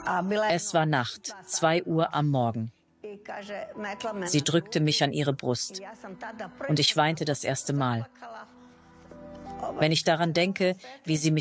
Es war Nacht, 2 Uhr am Morgen. Sie drückte mich an ihre Brust und ich weinte das erste Mal. Wenn ich daran denke, wie sie mich